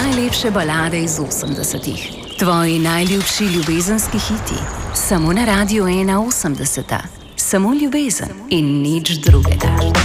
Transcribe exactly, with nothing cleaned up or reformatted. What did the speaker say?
najlepše balade iz osemdesetih. Tvoji najljubši ljubezenski hiti. Samo na Radiu ena osemdeseta. Samo ljubezen in nič drugega.